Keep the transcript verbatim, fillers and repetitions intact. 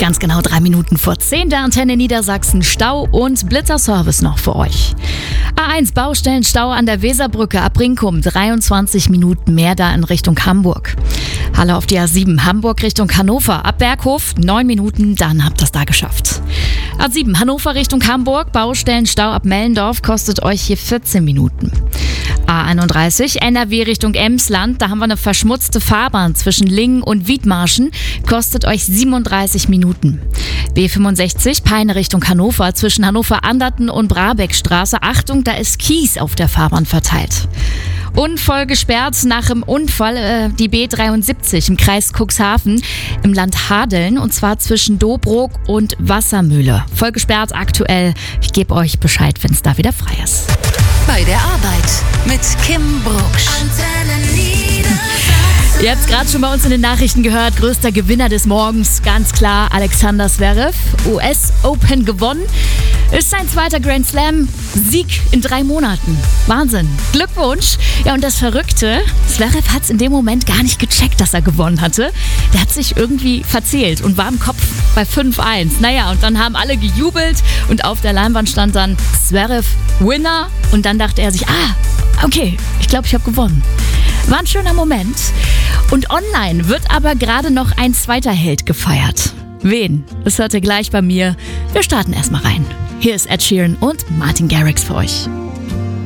Ganz genau drei Minuten vor zehn der Antenne Niedersachsen. Stau und Blitzerservice noch für euch. A eins Baustellenstau an der Weserbrücke ab Brinkum. dreiundzwanzig Minuten mehr da in Richtung Hamburg. Halle auf die A sieben Hamburg Richtung Hannover. Ab Berghof neun Minuten, dann habt ihr es da geschafft. A sieben Hannover Richtung Hamburg. Baustellenstau ab Mellendorf kostet euch hier vierzehn Minuten. A einunddreißig N R W Richtung Emsland. Da haben wir eine verschmutzte Fahrbahn zwischen Lingen und Wiedmarschen. Kostet euch siebenunddreißig Minuten. B fünfundsechzig Peine Richtung Hannover. Zwischen Hannover-Anderten und Brabeckstraße. Achtung, da ist Kies auf der Fahrbahn verteilt. Und voll gesperrt nach dem Unfall äh, die B dreiundsiebzig im Kreis Cuxhaven im Land Hadeln, und zwar zwischen Dobrow und Wassermühle. Voll gesperrt aktuell. Ich gebe euch Bescheid, wenn es da wieder frei ist. Bei der Arbeit mit Kim Brucksch. Ihr habt es gerade schon bei uns in den Nachrichten gehört. Größter Gewinner des Morgens, ganz klar Alexander Zverev. U S Open gewonnen. Ist sein zweiter Grand Slam Sieg in drei Monaten. Wahnsinn. Glückwunsch. Ja, und das Verrückte, Zverev hat es in dem Moment gar nicht gecheckt, dass er gewonnen hatte. Der hat sich irgendwie verzählt und war im Kopf bei fünf eins. Naja, und dann haben alle gejubelt und auf der Leinwand stand dann Zverev Winner. Und dann dachte er sich, ah, okay, ich glaube, ich habe gewonnen. War ein schöner Moment. Und online wird aber gerade noch ein zweiter Held gefeiert. Wen? Das hört ihr gleich bei mir. Wir starten erstmal rein. Hier ist Ed Sheeran und Martin Garrix für euch.